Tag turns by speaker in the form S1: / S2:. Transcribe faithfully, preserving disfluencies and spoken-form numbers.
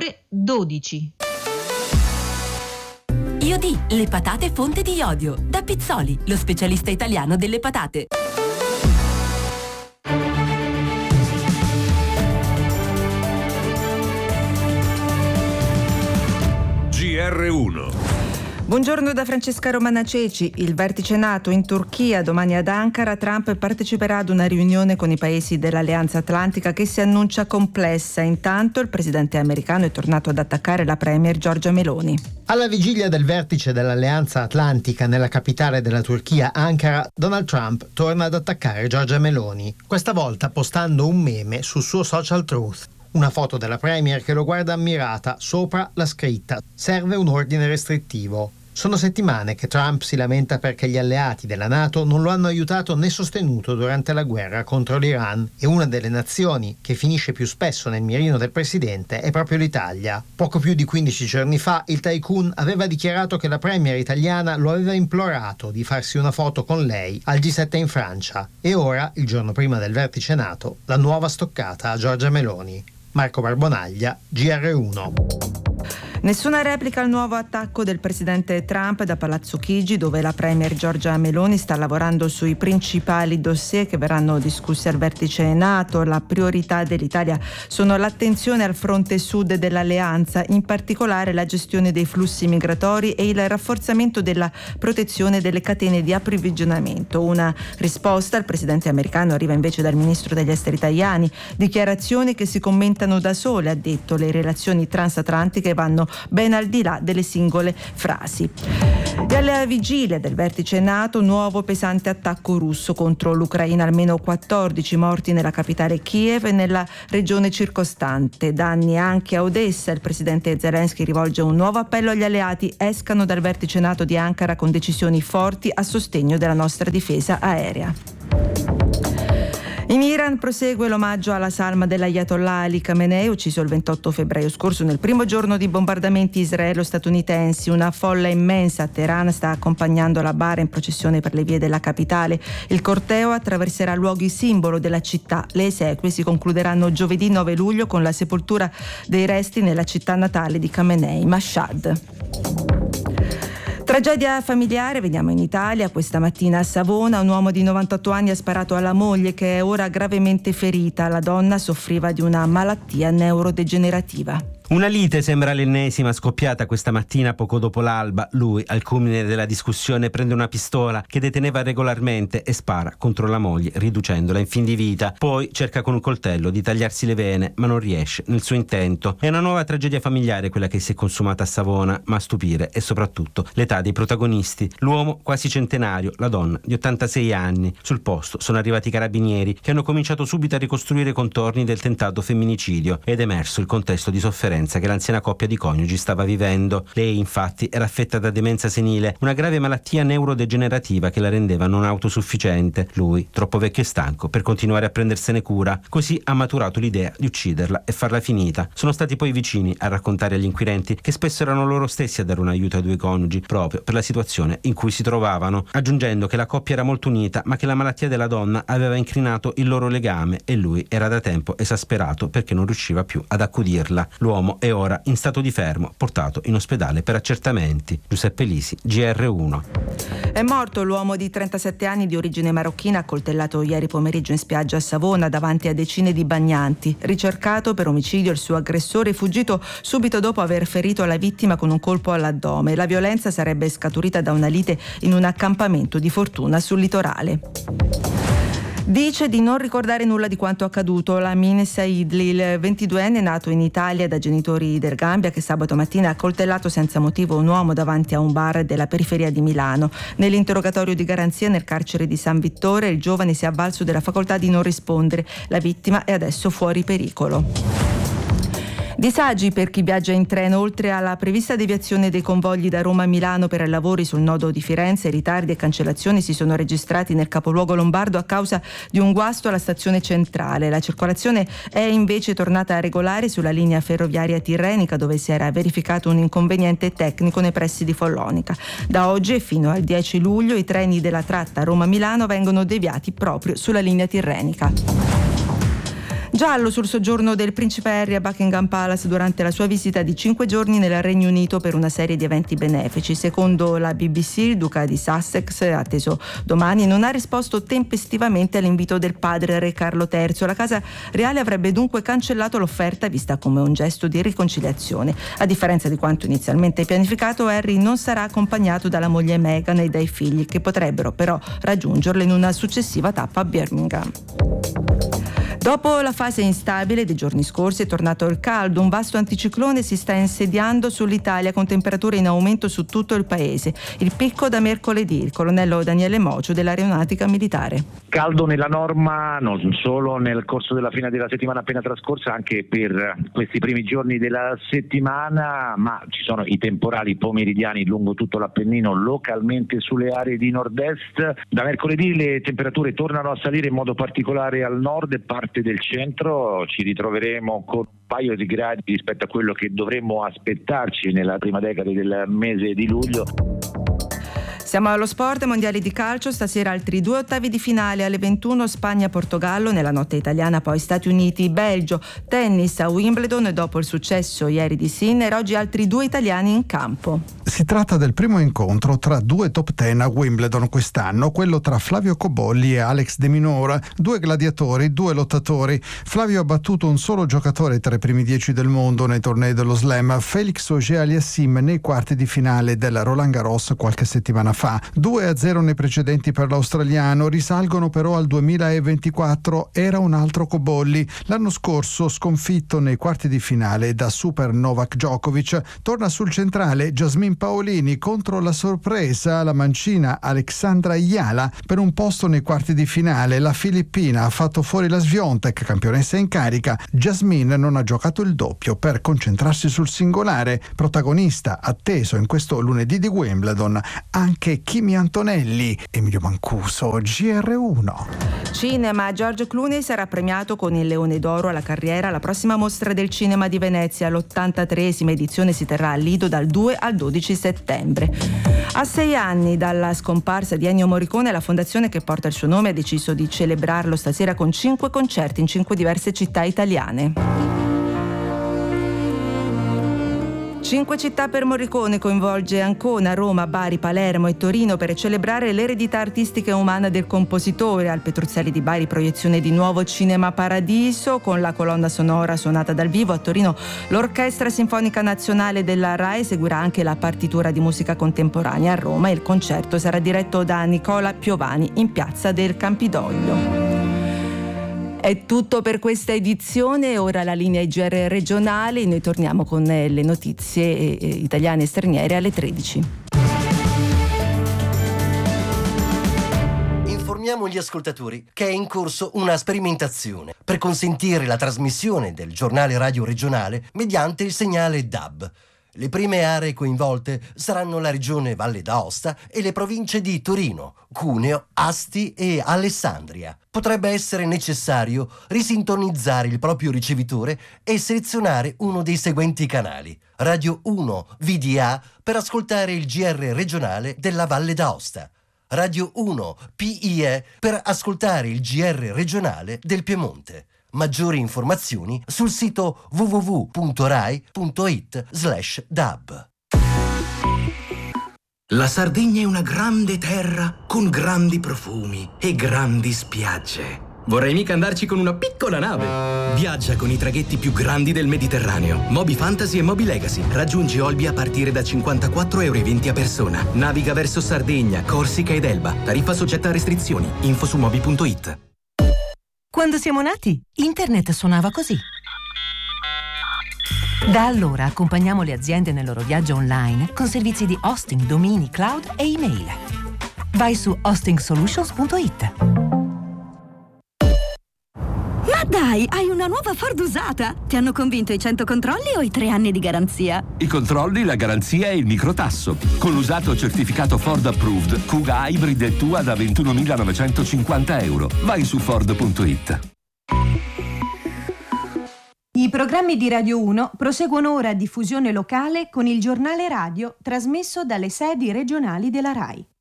S1: ore dodici.
S2: Iodi, le patate fonte di iodio. Da Pizzoli, lo specialista italiano delle patate.
S3: G R uno.
S4: Buongiorno da Francesca Romana Ceci. Il vertice NATO in Turchia domani ad Ankara. Trump parteciperà ad una riunione con i paesi dell'Alleanza Atlantica che si annuncia complessa. Intanto il presidente americano è tornato ad attaccare la premier Giorgia Meloni.
S5: Alla vigilia del vertice dell'Alleanza Atlantica nella capitale della Turchia, Ankara, Donald Trump torna ad attaccare Giorgia Meloni, questa volta postando un meme sul suo social Truth. Una foto della premier che lo guarda ammirata, sopra la scritta «Serve un ordine restrittivo». Sono settimane che Trump si lamenta perché gli alleati della NATO non lo hanno aiutato né sostenuto durante la guerra contro l'Iran, e una delle nazioni che finisce più spesso nel mirino del presidente è proprio l'Italia. Poco più di quindici giorni fa il tycoon aveva dichiarato che la premier italiana lo aveva implorato di farsi una foto con lei al G sette in Francia, e ora, il giorno prima del vertice NATO, la nuova stoccata a Giorgia Meloni. Marco Barbonaglia, G R uno.
S4: Nessuna replica al nuovo attacco del presidente Trump da Palazzo Chigi, dove la premier Giorgia Meloni sta lavorando sui principali dossier che verranno discussi al vertice NATO. La priorità dell'Italia sono l'attenzione al fronte sud dell'alleanza, in particolare la gestione dei flussi migratori e il rafforzamento della protezione delle catene di approvvigionamento. Una risposta al presidente americano arriva invece dal ministro degli esteri Tajani. Dichiarazioni che si commentano da sole, ha detto. Le relazioni transatlantiche vanno ben al di là delle singole frasi. E alla vigilia del vertice NATO, nuovo pesante attacco russo contro l'Ucraina, almeno quattordici morti nella capitale Kiev e nella regione circostante, danni anche a Odessa. Il presidente Zelensky rivolge un nuovo appello agli alleati: escano dal vertice NATO di Ankara con decisioni forti a sostegno della nostra difesa aerea. In Iran prosegue l'omaggio alla salma dell'Ayatollah Ali Khamenei, ucciso il ventotto febbraio scorso nel primo giorno di bombardamenti israelo-statunitensi. Una folla immensa a Teheran sta accompagnando la bara in processione per le vie della capitale. Il corteo attraverserà luoghi simbolo della città. Le esequie si concluderanno giovedì nove luglio con la sepoltura dei resti nella città natale di Khamenei, Mashhad. Tragedia familiare, veniamo in Italia. Questa mattina a Savona un uomo di novantotto anni ha sparato alla moglie, che è ora gravemente ferita. La donna soffriva di una malattia neurodegenerativa.
S6: Una lite sembra l'ennesima, scoppiata questa mattina poco dopo l'alba. Lui, al culmine della discussione, prende una pistola che deteneva regolarmente e spara contro la moglie, riducendola in fin di vita. Poi cerca con un coltello di tagliarsi le vene, ma non riesce nel suo intento. È una nuova tragedia familiare quella che si è consumata a Savona, ma a stupire è soprattutto l'età dei protagonisti. L'uomo quasi centenario, la donna di ottantasei anni. Sul posto sono arrivati i carabinieri, che hanno cominciato subito a ricostruire i contorni del tentato femminicidio ed è emerso il contesto di sofferenza che l'anziana coppia di coniugi stava vivendo. Lei, infatti, era affetta da demenza senile, una grave malattia neurodegenerativa che la rendeva non autosufficiente. Lui, troppo vecchio e stanco per continuare a prendersene cura, così ha maturato l'idea di ucciderla e farla finita. Sono stati poi i vicini a raccontare agli inquirenti che spesso erano loro stessi a dare un aiuto ai due coniugi, proprio per la situazione in cui si trovavano, aggiungendo che la coppia era molto unita, ma che la malattia della donna aveva incrinato il loro legame e lui era da tempo esasperato perché non riusciva più ad accudirla. L'uomo è ora in stato di fermo, portato in ospedale per accertamenti. Giuseppe Lisi, G R uno.
S4: È morto l'uomo di trentasette anni di origine marocchina, accoltellato ieri pomeriggio in spiaggia a Savona davanti a decine di bagnanti. Ricercato per omicidio, il suo aggressore è fuggito subito dopo aver ferito la vittima con un colpo all'addome. La violenza sarebbe scaturita da una lite in un accampamento di fortuna sul litorale. Dice di non ricordare nulla di quanto accaduto. Lamin Saidli, il ventiduenne nato in Italia da genitori del Gambia, che sabato mattina ha accoltellato senza motivo un uomo davanti a un bar della periferia di Milano. Nell'interrogatorio di garanzia nel carcere di San Vittore, il giovane si è avvalso della facoltà di non rispondere. La vittima è adesso fuori pericolo. Disagi per chi viaggia in treno. Oltre alla prevista deviazione dei convogli da Roma a Milano per lavori sul nodo di Firenze, ritardi e cancellazioni si sono registrati nel capoluogo lombardo a causa di un guasto alla stazione centrale. La circolazione è invece tornata regolare sulla linea ferroviaria tirrenica, dove si era verificato un inconveniente tecnico nei pressi di Follonica. Da oggi e fino al dieci luglio i treni della tratta Roma-Milano vengono deviati proprio sulla linea tirrenica. Giallo sul soggiorno del principe Harry a Buckingham Palace durante la sua visita di cinque giorni nel Regno Unito per una serie di eventi benefici. Secondo la B B C, il duca di Sussex, atteso domani, non ha risposto tempestivamente all'invito del padre re Carlo terzo. La casa reale avrebbe dunque cancellato l'offerta vista come un gesto di riconciliazione. A differenza di quanto inizialmente pianificato, Harry non sarà accompagnato dalla moglie Meghan e dai figli, che potrebbero però raggiungerlo in una successiva tappa a Birmingham. Dopo la fase instabile dei giorni scorsi è tornato il caldo. Un vasto anticiclone si sta insediando sull'Italia con temperature in aumento su tutto il paese. Il picco da mercoledì. Il colonnello Daniele Mocio dell'Aeronautica Militare.
S1: Caldo nella norma non solo nel corso della fine della settimana appena trascorsa, anche per questi primi giorni della settimana, ma ci sono i temporali pomeridiani lungo tutto l'Appennino, localmente sulle aree di nord-est. Da mercoledì le temperature tornano a salire in modo particolare al nord e parte del centro. Ci ritroveremo con un paio di gradi rispetto a quello che dovremmo aspettarci nella prima decade del mese di luglio.
S4: Siamo allo sport, mondiali di calcio, stasera altri due ottavi di finale alle ventuno, Spagna-Portogallo, nella notte italiana poi Stati Uniti-Belgio, tennis a Wimbledon e dopo il successo ieri di Sinner, oggi altri due italiani in campo.
S7: Si tratta del primo incontro tra due top ten a Wimbledon quest'anno, quello tra Flavio Cobolli e Alex De Minaur, due gladiatori, due lottatori. Flavio ha battuto un solo giocatore tra i primi dieci del mondo nei tornei dello Slam, Felix Auger-Aliassime, nei quarti di finale del Roland Garros qualche settimana fa. due a zero nei precedenti per l'australiano, risalgono però al duemilaventiquattro, era un altro Cobolli. L'anno scorso sconfitto nei quarti di finale da Super Novak Djokovic. Torna sul centrale Jasmine Paolini contro la sorpresa, la mancina Alexandra Ayala, per un posto nei quarti di finale. La filippina ha fatto fuori la Swiatek, campionessa in carica. Jasmine non ha giocato il doppio per concentrarsi sul singolare. Protagonista atteso in questo lunedì di Wimbledon anche Kimi Antonelli. Emilio Mancuso, G R uno.
S4: Cinema. George Clooney sarà premiato con il Leone d'Oro alla carriera alla prossima mostra del cinema di Venezia. L'ottantatreesima edizione si terrà al Lido dal due al dodici settembre. A sei anni dalla scomparsa di Ennio Morricone, la fondazione che porta il suo nome ha deciso di celebrarlo stasera con cinque concerti in cinque diverse città italiane. Cinque città per Morricone coinvolge Ancona, Roma, Bari, Palermo e Torino per celebrare l'eredità artistica e umana del compositore. Al Petruzzelli di Bari proiezione di Nuovo Cinema Paradiso con la colonna sonora suonata dal vivo. A Torino l'Orchestra Sinfonica Nazionale della RAI seguirà anche la partitura di musica contemporanea. A Roma il concerto sarà diretto da Nicola Piovani in Piazza del Campidoglio. È tutto per questa edizione, ora la linea I G R regionale, noi torniamo con le notizie italiane e straniere alle tredici.
S8: Informiamo gli ascoltatori che è in corso una sperimentazione per consentire la trasmissione del giornale radio regionale mediante il segnale D A B. Le prime aree coinvolte saranno la regione Valle d'Aosta e le province di Torino, Cuneo, Asti e Alessandria. Potrebbe essere necessario risintonizzare il proprio ricevitore e selezionare uno dei seguenti canali: Radio uno V D A per ascoltare il G R regionale della Valle d'Aosta, Radio uno P I E per ascoltare il G R regionale del Piemonte. Maggiori informazioni sul sito w w w punto rai punto it slash D A B.
S9: La Sardegna è una grande terra con grandi profumi e grandi spiagge. Vorrei mica andarci con una piccola nave. Viaggia con i traghetti più grandi del Mediterraneo. Moby Fantasy e Moby Legacy. Raggiungi Olbia a partire da cinquantaquattro euro e venti a persona. Naviga verso Sardegna, Corsica ed Elba. Tariffa soggetta a restrizioni. Info su moby punto it.
S10: Quando siamo nati, internet suonava così. Da allora accompagniamo le aziende nel loro viaggio online con servizi di hosting, domini, cloud e email. Vai su hosting solutions punto it.
S11: Ma dai, hai una nuova Ford usata! Ti hanno convinto i cento controlli o i tre anni di garanzia?
S3: I controlli, la garanzia e il microtasso. Con l'usato certificato Ford Approved, Kuga Hybrid è tua da ventunomilanovecentoscinquanta euro. Vai su ford punto it.
S12: I programmi di Radio uno proseguono ora a diffusione locale con il giornale radio trasmesso dalle sedi regionali della RAI.